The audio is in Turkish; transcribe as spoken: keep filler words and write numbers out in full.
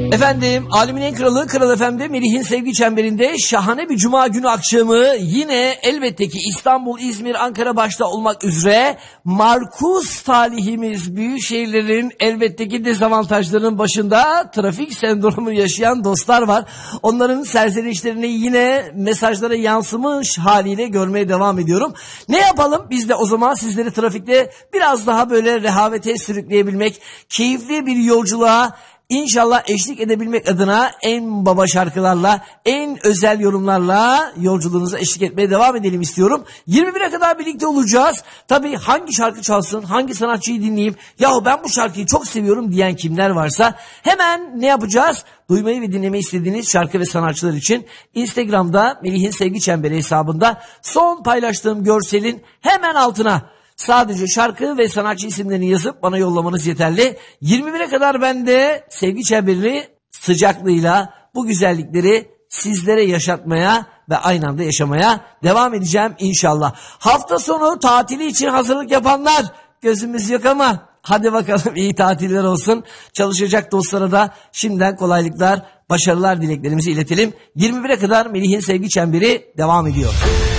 Efendim, Alemin en kralı Kral F M'de Melih'in sevgi çemberinde şahane bir cuma günü akşamı yine elbette ki İstanbul, İzmir, Ankara başta olmak üzere Markus talihimiz büyük şehirlerin elbette ki dezavantajlarının başında trafik sendromu yaşayan dostlar var. Onların serzenişlerini yine mesajlara yansımış haliyle görmeye devam ediyorum. Ne yapalım? Biz de o zaman sizleri trafikte biraz daha böyle rehavete sürükleyebilmek, keyifli bir yolculuğa İnşallah eşlik edebilmek adına en baba şarkılarla, en özel yorumlarla yolculuğunuza eşlik etmeye devam edelim istiyorum. yirmi bire kadar birlikte olacağız. Tabii hangi şarkı çalsın, hangi sanatçıyı dinleyeyim, yahu ben bu şarkıyı çok seviyorum diyen kimler varsa hemen ne yapacağız? Duymayı ve dinlemeyi istediğiniz şarkı ve sanatçılar için Instagram'da Melih'in Sevgi Çemberi hesabında son paylaştığım görselin hemen altına sadece şarkı ve sanatçı isimlerini yazıp bana yollamanız yeterli. yirmi bire kadar ben de Sevgi Çemberi'ni sıcaklığıyla bu güzellikleri sizlere yaşatmaya ve aynı anda yaşamaya devam edeceğim inşallah. Hafta sonu tatili için hazırlık yapanlar, gözümüz yok ama hadi bakalım iyi tatiller olsun. Çalışacak dostlara da şimdiden kolaylıklar, başarılar dileklerimizi iletelim. yirmi bire kadar Melih'in Sevgi Çemberi devam ediyor.